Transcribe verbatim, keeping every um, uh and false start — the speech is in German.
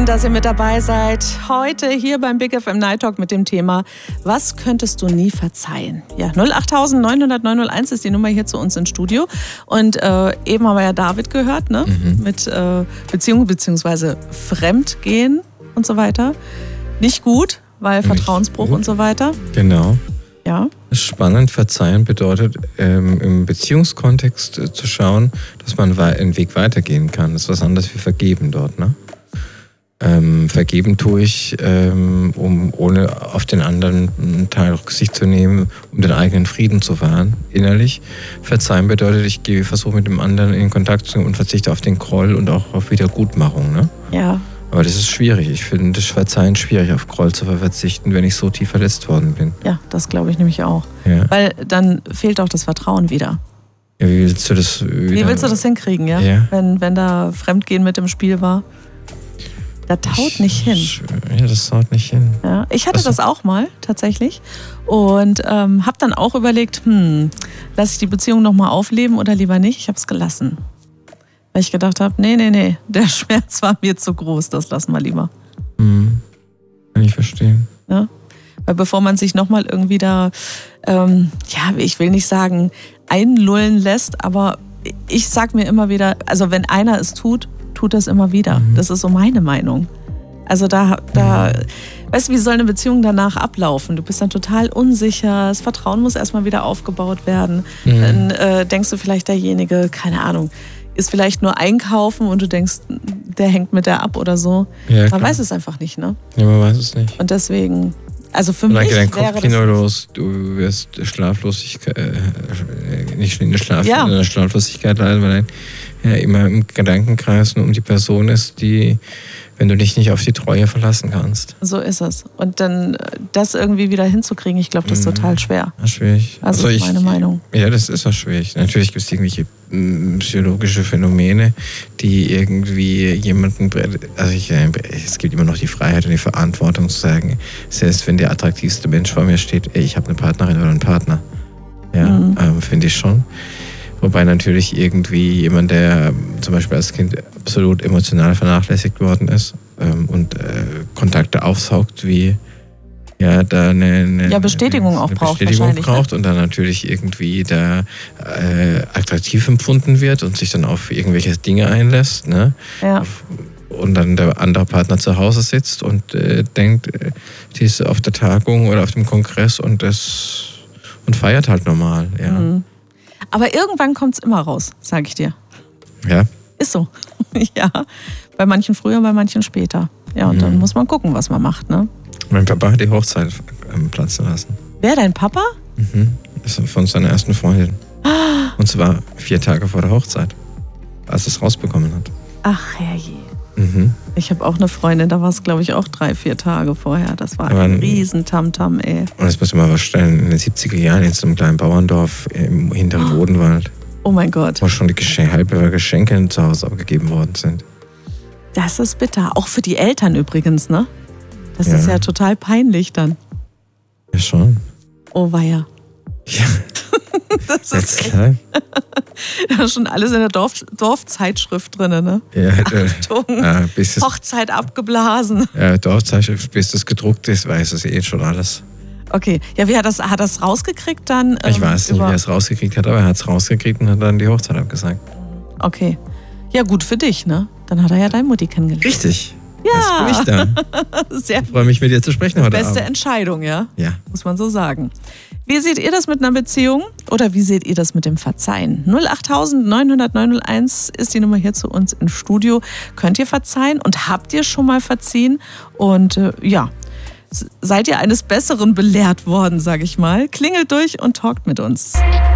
dass ihr mit dabei seid. Heute hier beim Big F M Night Talk mit dem Thema: Was könntest du nie verzeihen? Ja, null acht neun null null neun null eins ist die Nummer hier zu uns ins Studio. Und äh, eben haben wir ja David gehört, ne? Mhm. Mit äh, Beziehungen bzw. Fremdgehen und so weiter. Nicht gut, weil Vertrauensbruch und so weiter. Genau. Ja. Spannend, verzeihen bedeutet, ähm, im Beziehungskontext äh, zu schauen, dass man einen Weg weitergehen kann. Das ist was anderes wie vergeben dort, ne? Ähm, vergeben tue ich, ähm, um ohne auf den anderen einen Teil Rücksicht zu nehmen, um den eigenen Frieden zu wahren, innerlich. Verzeihen bedeutet, ich gehe, versuche mit dem anderen in Kontakt zu gehen und verzichte auf den Groll und auch auf Wiedergutmachung, ne? Ja. Aber das ist schwierig. Ich finde das Verzeihen schwierig, auf Groll zu verzichten, wenn ich so tief verletzt worden bin. Ja, das glaube ich nämlich auch. Ja. Weil dann fehlt auch das Vertrauen wieder. Ja, wie willst du das wieder? Wie willst du das hinkriegen, ja? ja. Wenn, wenn da Fremdgehen mit im Spiel war? Das haut nicht hin. Ja, das haut nicht hin. Ja, ich hatte das auch mal, tatsächlich. Und ähm, habe dann auch überlegt, hm, lasse ich die Beziehung nochmal aufleben oder lieber nicht? Ich habe es gelassen. Weil ich gedacht habe, nee, nee, nee, der Schmerz war mir zu groß, das lassen wir lieber. Mhm. Kann ich verstehen. Ja? Weil bevor man sich nochmal irgendwie da, ähm, ja, ich will nicht sagen, einlullen lässt, aber ich sag mir immer wieder, also wenn einer es tut, tut das immer wieder. Mhm. Das ist so meine Meinung. Also da, da mhm. weißt du, wie soll eine Beziehung danach ablaufen? Du bist dann total unsicher, das Vertrauen muss erstmal wieder aufgebaut werden. Mhm. Dann äh, denkst du vielleicht, derjenige, keine Ahnung, ist vielleicht nur einkaufen und du denkst, der hängt mit der ab oder so. Ja, man weiß es einfach nicht, ne? Ja, man weiß es nicht. Und deswegen, also für und mich dein wäre Kopfkino los, du wirst Schlaflosigkeit, äh, nicht in der Schlaf, ja. in der Schlaflosigkeit leiden, weil ja immer im Gedankenkreis nur um die Person ist, die, wenn du dich nicht auf die Treue verlassen kannst. So ist es. Und dann das irgendwie wieder hinzukriegen, ich glaube, das ist total schwer. Ja, schwierig. Also, also ich, meine Meinung. Ja, das ist auch schwierig. Natürlich gibt es irgendwelche psychologische Phänomene, die irgendwie jemanden, also ich, es gibt immer noch die Freiheit und die Verantwortung zu sagen, selbst wenn der attraktivste Mensch vor mir steht, ey, ich habe eine Partnerin oder einen Partner. Ja, mhm. ähm, finde ich schon. Wobei natürlich irgendwie jemand, der zum Beispiel als Kind absolut emotional vernachlässigt worden ist ähm, und äh, Kontakte aufsaugt, wie ja, da eine, eine, ja, Bestätigung eine, auch eine braucht, Bestätigung braucht ne? Und dann natürlich irgendwie da äh, attraktiv empfunden wird und sich dann auf irgendwelche Dinge einlässt, ne? Ja. Und dann der andere Partner zu Hause sitzt und äh, denkt, äh, die ist auf der Tagung oder auf dem Kongress und das und feiert halt normal, ja. Mhm. Aber irgendwann kommt es immer raus, sage ich dir. Ja. Ist so. Ja. Bei manchen früher, bei manchen später. Ja, und mhm. dann muss man gucken, was man macht, ne? Mein Papa hat die Hochzeit platzen lassen. Wer, dein Papa? Mhm. Das ist von seiner ersten Freundin. Und zwar vier Tage vor der Hochzeit, als es rausbekommen hat. Ach, herrje. Mhm. Ich habe auch eine Freundin, da war es, glaube ich, auch drei, vier Tage vorher. Das war Aber ein riesen Tamtam, ey. Und das muss man mal vorstellen, in den siebziger Jahren in so einem kleinen Bauerndorf im hinteren oh. Odenwald. Oh mein Gott. Wo schon die Geschenke, halbe Geschenke zu Hause abgegeben worden sind. Das ist bitter. Auch für die Eltern übrigens, ne? Das ja. ist ja total peinlich dann. Ja, schon. Oh weia. Ja. Das ist klar. Da ist schon alles in der Dorf, Dorfzeitschrift drin, ne? Ja, Achtung, äh, bis es, Hochzeit abgeblasen. Ja, Dorfzeitschrift, bis das gedruckt ist, weiß es eh schon alles. Okay, ja, wie hat das, hat das rausgekriegt dann? Ich ähm, weiß nicht, wie er es rausgekriegt hat, aber er hat es rausgekriegt und hat dann die Hochzeit abgesagt. Okay, ja gut für dich, ne? Dann hat er ja deine Mutti kennengelernt. Richtig. Ja. Jetzt bin ich da. Sehr ich freue mich, mit dir zu sprechen heute Beste Abend. Entscheidung, ja? Ja. Muss man so sagen. Wie seht ihr das mit einer Beziehung oder wie seht ihr das mit dem Verzeihen? null acht neun null null neun null eins ist die Nummer hier zu uns ins Studio. Könnt ihr verzeihen und habt ihr schon mal verziehen? Und äh, ja, seid ihr eines Besseren belehrt worden, sage ich mal? Klingelt durch und talkt mit uns.